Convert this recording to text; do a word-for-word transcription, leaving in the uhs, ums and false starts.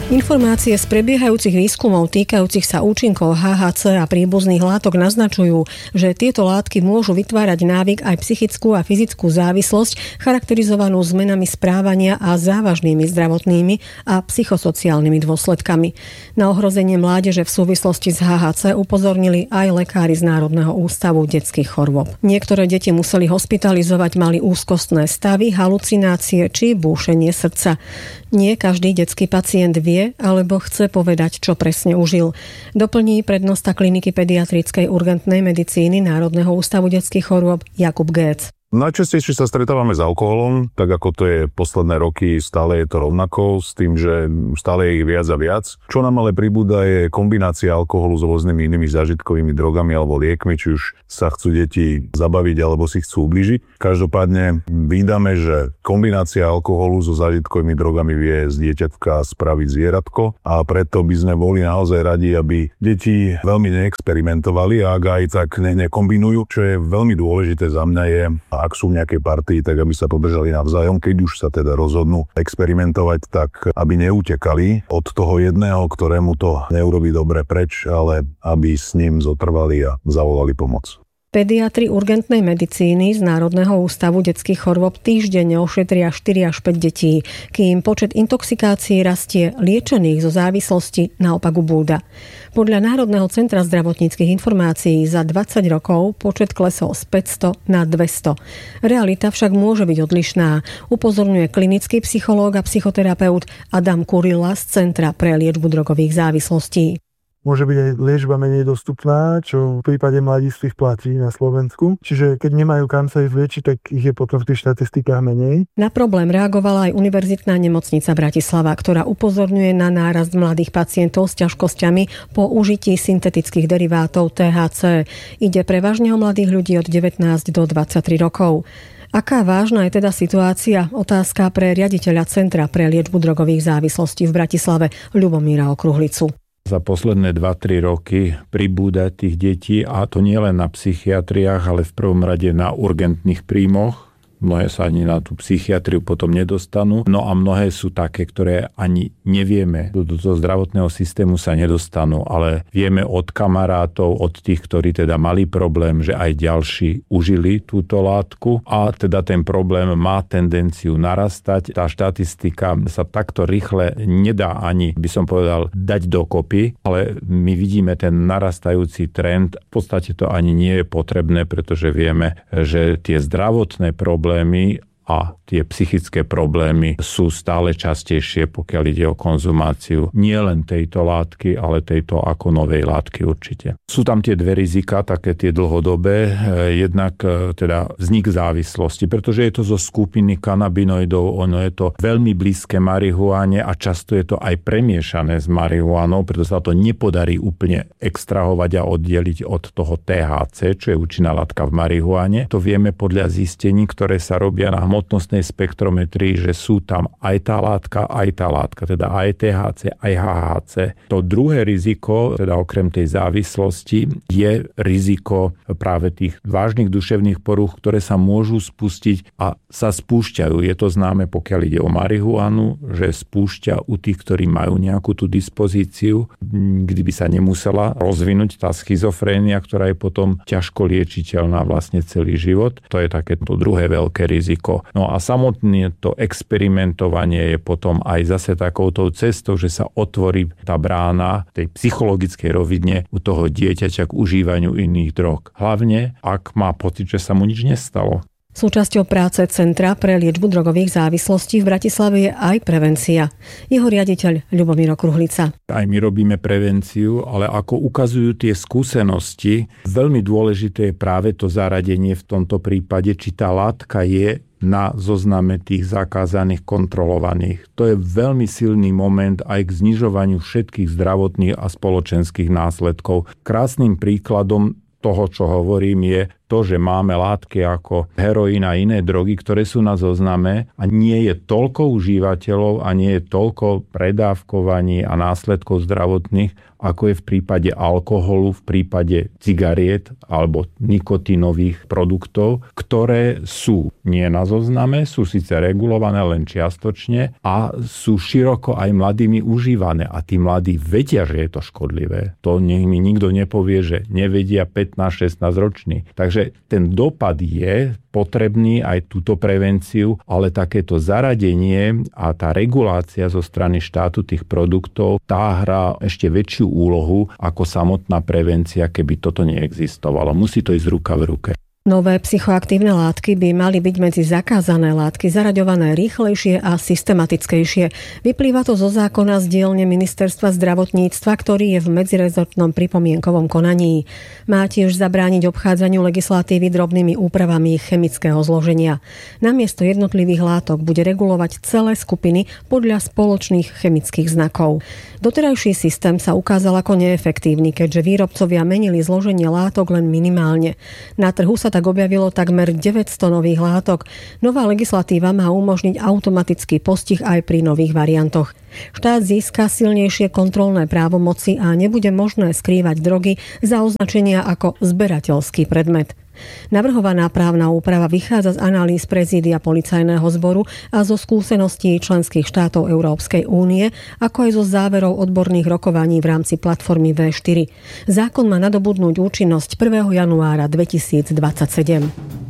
Informácie z prebiehajúcich výskumov týkajúcich sa účinkov há há cé a príbuzných látok naznačujú, že tieto látky môžu vytvárať návyk aj psychickú a fyzickú závislosť charakterizovanú zmenami správania a závažnými zdravotnými a psychosociálnymi dôsledkami. Na ohrozenie mládeže v súvislosti s há há cé upozornili aj lekári z Národného ústavu detských chorôb. Niektoré deti museli hospitalizovať, mali úzkostné stavy, halucinácie či búšenie srdca. Nie každý detský pacient vie alebo chce povedať, čo presne užil. Doplní prednosta kliniky pediatrickej urgentnej medicíny Národného ústavu detských chorôb Jakub Géc. Najčastejšie sa stretávame s alkoholom, tak ako to je posledné roky, stále je to rovnako, s tým, že stále je ich viac a viac. Čo nám ale pribúda je kombinácia alkoholu s rôznymi inými zážitkovými drogami alebo liekmi, či už sa chcú deti zabaviť alebo si chcú ubližiť. Každopádne vydáme, že kombinácia alkoholu so zážitkovými drogami vie z dieťatka spraviť zvieratko a preto by sme boli naozaj radi, aby deti veľmi neexperimentovali a ak aj tak ne- nekombinujú, čo je veľmi dôležité za mňa je, ak sú v nejakej partii, tak aby sa podržali navzájom, keď už sa teda rozhodnú experimentovať, tak aby neutekali od toho jedného, ktorému to neurobí dobre preč, ale aby s ním zotrvali a zavolali pomoc. Pediatri urgentnej medicíny z Národného ústavu detských chorôb týždenne ošetria štyri až päť detí, kým počet intoxikácií rastie, liečených zo závislosti naopak ubúda. Podľa Národného centra zdravotníckych informácií za dvadsať rokov počet klesol z päťsto na dvesto. Realita však môže byť odlišná, upozorňuje klinický psychológ a psychoterapeut Adam Kurila z Centra pre liečbu drogových závislostí. Môže byť aj liečba menej dostupná, čo v prípade mladistvých platí na Slovensku. Čiže keď nemajú kam sa ísť liečiť, tak ich je potom v tých štatistikách menej. Na problém reagovala aj Univerzitná nemocnica Bratislava, ktorá upozorňuje na nárast mladých pacientov s ťažkosťami po užití syntetických derivátov té há cé. Ide prevažne o mladých ľudí od devätnásť do dvadsaťtri rokov. Aká vážna je teda situácia? Otázka pre riaditeľa Centra pre liečbu drogových závislostí v Bratislave Ľubomíra Okruhlicu. Za posledné dva tri roky pribúda tých detí, a to nie len na psychiatriách, ale v prvom rade na urgentných príjmoch. Mnohé sa ani na tú psychiatriu potom nedostanú. No a mnohé sú také, ktoré ani nevieme. Do toho zdravotného systému sa nedostanú, ale vieme od kamarátov, od tých, ktorí teda mali problém, že aj ďalší užili túto látku a teda ten problém má tendenciu narastať. Tá štatistika sa takto rýchle nedá ani, by som povedal, dať dokopy, ale my vidíme ten narastajúci trend. V podstate to ani nie je potrebné, pretože vieme, že tie zdravotné problémy problémy a tie psychické problémy sú stále častejšie, pokiaľ ide o konzumáciu nie len tejto látky, ale tejto ako novej látky určite. Sú tam tie dve rizika, také tie dlhodobé, jednak teda vznik závislosti, pretože je to zo skupiny kanabinoidov, ono je to veľmi blízke marihuáne a často je to aj premiešané s marihuánou, preto sa to nepodarí úplne extrahovať a oddeliť od toho té há cé, čo je účinná látka v marihuáne. To vieme podľa zistení, ktoré sa robia na hmotnostnej spektrometrii, že sú tam aj tá látka, aj tá látka, teda aj té há cé, aj há há cé. To druhé riziko, teda okrem tej závislosti, je riziko práve tých vážnych duševných porúch, ktoré sa môžu spustiť a sa spúšťajú. Je to známe, pokiaľ ide o marihuanu, že spúšťa u tých, ktorí majú nejakú tú dispozíciu, kdyby sa nemusela rozvinúť tá schizofrénia, ktorá je potom ťažko liečiteľná vlastne celý život. To je takéto druhé veľké riziko. No a samotné to experimentovanie je potom aj zase takouto cestou, že sa otvorí tá brána tej psychologickej rovine u toho dieťaťa k užívaniu iných drog. Hlavne, ak má pocit, že sa mu nič nestalo. Súčasťou práce Centra pre liečbu drogových závislostí v Bratislave je aj prevencia. Jeho riaditeľ Ľubomír Okruhlica. Aj my robíme prevenciu, ale ako ukazujú tie skúsenosti, veľmi dôležité je práve to zaradenie v tomto prípade, či tá látka je na zozname tých zakázaných, kontrolovaných. To je veľmi silný moment aj k znižovaniu všetkých zdravotných a spoločenských následkov. Krásnym príkladom toho, čo hovorím, je to, že máme látky ako heroín a iné drogy, ktoré sú na zozname a nie je toľko užívateľov a nie je toľko predávkovaní a následkov zdravotných ako je v prípade alkoholu, v prípade cigariet alebo nikotínových produktov, ktoré sú nie na zozname, sú síce regulované len čiastočne a sú široko aj mladými užívané. A tí mladí vedia, že je to škodlivé. To nech mi nikto nepovie, že nevedia pätnásť šestnásť roční. Takže ten dopad je potrebný aj túto prevenciu, ale takéto zaradenie a tá regulácia zo strany štátu tých produktov, tá hrá ešte väčšiu úlohu ako samotná prevencia, keby toto neexistovalo. Musí to ísť ruka v ruke. Nové psychoaktívne látky by mali byť medzi zakázané látky zaraďované rýchlejšie a systematickejšie. Vyplýva to zo zákona z dielne Ministerstva zdravotníctva, ktorý je v medzirezortnom pripomienkovom konaní. Má tiež zabrániť obchádzaniu legislatívy drobnými úpravami chemického zloženia. Namiesto jednotlivých látok bude regulovať celé skupiny podľa spoločných chemických znakov. Doterajší systém sa ukázal ako neefektívny, keďže výrobcovia menili zloženie látok len minimálne. Na trhu sa tak objavilo takmer deväťsto nových látok. Nová legislatíva má umožniť automatický postih aj pri nových variantoch. Štát získa silnejšie kontrolné právomoci a nebude možné skrývať drogy za označenia ako zberateľský predmet. Navrhovaná právna úprava vychádza z analýz prezídia policajného zboru a zo skúseností členských štátov Európskej únie, ako aj zo záverov odborných rokovaní v rámci platformy vé štyri. Zákon má nadobudnúť účinnosť prvého januára dvetisícdvadsaťsedem.